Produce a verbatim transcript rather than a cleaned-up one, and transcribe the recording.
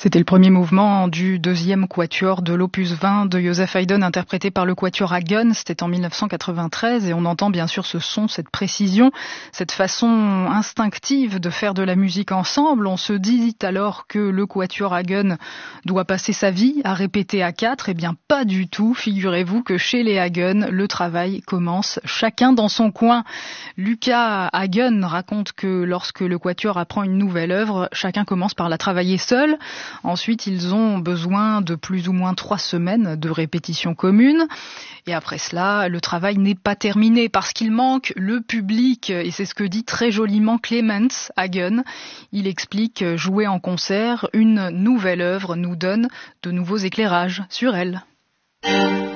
C'était le premier mouvement du deuxième quatuor de l'opus vingt de Joseph Haydn, interprété par le quatuor Hagen. C'était en mille neuf cent quatre-vingt-treize et on entend bien sûr ce son, cette précision, cette façon instinctive de faire de la musique ensemble. On se dit alors que le quatuor Hagen doit passer sa vie à répéter à quatre. Eh bien pas du tout. Figurez-vous que chez les Hagen, le travail commence chacun dans son coin. Lucas Hagen raconte que lorsque le quatuor apprend une nouvelle œuvre, chacun commence par la travailler seul. Ensuite, ils ont besoin de plus ou moins trois semaines de répétition commune. Et après cela, le travail n'est pas terminé parce qu'il manque le public. Et c'est ce que dit très joliment Clemens Hagen. Il explique jouer en concert, une nouvelle œuvre nous donne de nouveaux éclairages sur elle.